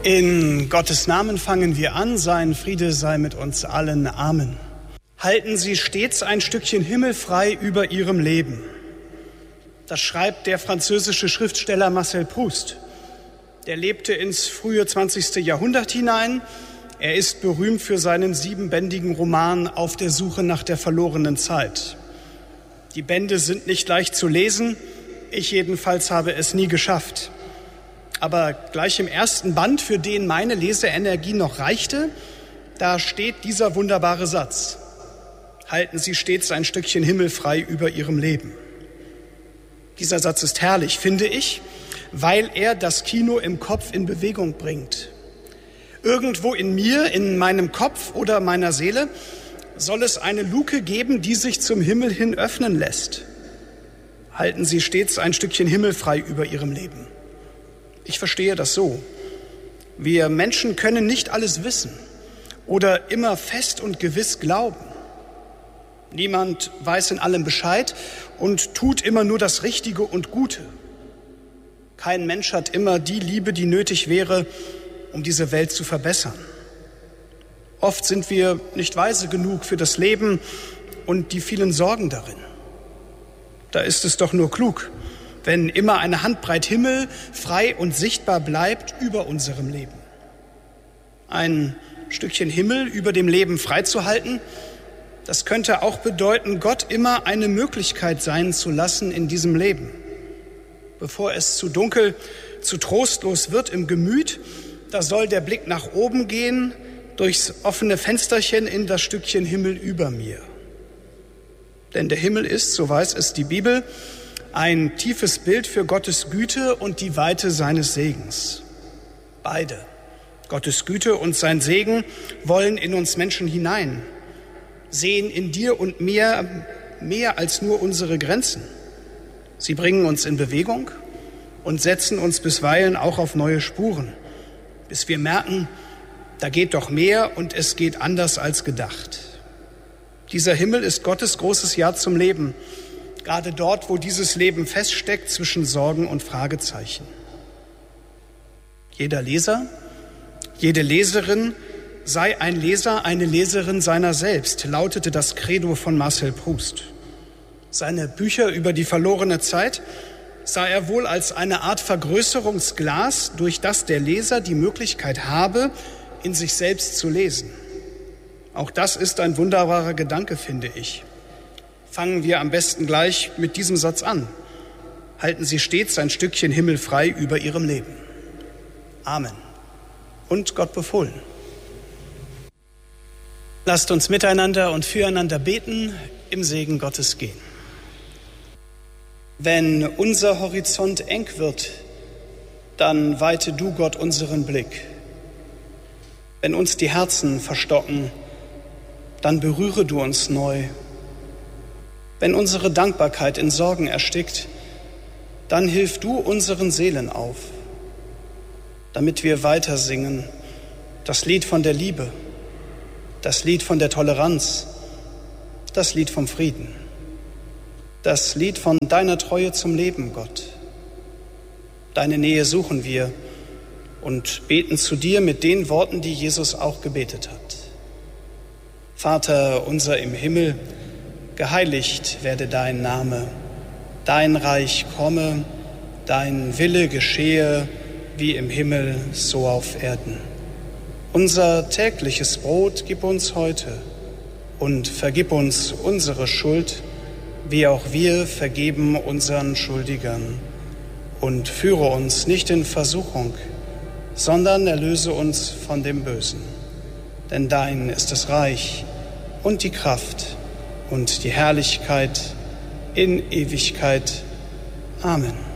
In Gottes Namen fangen wir an, sein Friede sei mit uns allen. Amen. Halten Sie stets ein Stückchen Himmel frei über Ihrem Leben. Das schreibt der französische Schriftsteller Marcel Proust. Der lebte ins frühe 20. Jahrhundert hinein. Er ist berühmt für seinen 7-bändigen Roman Auf der Suche nach der verlorenen Zeit. Die Bände sind nicht leicht zu lesen. Ich jedenfalls habe es nie geschafft. Aber gleich im ersten Band, für den meine Leseenergie noch reichte, da steht dieser wunderbare Satz: Halten Sie stets ein Stückchen Himmel frei über Ihrem Leben. Dieser Satz ist herrlich, finde ich, weil er das Kino im Kopf in Bewegung bringt. Irgendwo in mir, in meinem Kopf oder meiner Seele soll es eine Luke geben, die sich zum Himmel hin öffnen lässt. Halten Sie stets ein Stückchen Himmel frei über Ihrem Leben. Ich verstehe das so: Wir Menschen können nicht alles wissen oder immer fest und gewiss glauben. Niemand weiß in allem Bescheid und tut immer nur das Richtige und Gute. Kein Mensch hat immer die Liebe, die nötig wäre, um diese Welt zu verbessern. Oft sind wir nicht weise genug für das Leben und die vielen Sorgen darin. Da ist es doch nur klug, wenn immer eine Handbreit Himmel frei und sichtbar bleibt über unserem Leben. Ein Stückchen Himmel über dem Leben freizuhalten, das könnte auch bedeuten, Gott immer eine Möglichkeit sein zu lassen in diesem Leben. Bevor es zu dunkel, zu trostlos wird im Gemüt, da soll der Blick nach oben gehen, durchs offene Fensterchen in das Stückchen Himmel über mir. Denn der Himmel ist, so weiß es die Bibel, ein tiefes Bild für Gottes Güte und die Weite seines Segens. Beide, Gottes Güte und sein Segen, wollen in uns Menschen hinein, sehen in dir und mir mehr als nur unsere Grenzen. Sie bringen uns in Bewegung und setzen uns bisweilen auch auf neue Spuren, bis wir merken, da geht doch mehr und es geht anders als gedacht. Dieser Himmel ist Gottes großes Ja zum Leben, gerade dort, wo dieses Leben feststeckt zwischen Sorgen und Fragezeichen. Jeder Leser, jede Leserin sei ein Leser, eine Leserin seiner selbst, lautete das Credo von Marcel Proust. Seine Bücher über die verlorene Zeit sah er wohl als eine Art Vergrößerungsglas, durch das der Leser die Möglichkeit habe, in sich selbst zu lesen. Auch das ist ein wunderbarer Gedanke, finde ich. Fangen wir am besten gleich mit diesem Satz an. Halten Sie stets ein Stückchen Himmel frei über Ihrem Leben. Amen. Und Gott befohlen. Lasst uns miteinander und füreinander beten, im Segen Gottes gehen. Wenn unser Horizont eng wird, dann weite du, Gott, unseren Blick. Wenn uns die Herzen verstocken, dann berühre du uns neu. Wenn unsere Dankbarkeit in Sorgen erstickt, dann hilf du unseren Seelen auf, damit wir weiter singen, das Lied von der Liebe, das Lied von der Toleranz, das Lied vom Frieden, das Lied von deiner Treue zum Leben, Gott. Deine Nähe suchen wir und beten zu dir mit den Worten, die Jesus auch gebetet hat. Vater unser im Himmel, geheiligt werde dein Name, dein Reich komme, dein Wille geschehe, wie im Himmel, so auf Erden. Unser tägliches Brot gib uns heute und vergib uns unsere Schuld, wie auch wir vergeben unseren Schuldigern. Und führe uns nicht in Versuchung, sondern erlöse uns von dem Bösen. Denn dein ist das Reich und die Kraft und die Herrlichkeit in Ewigkeit. Amen.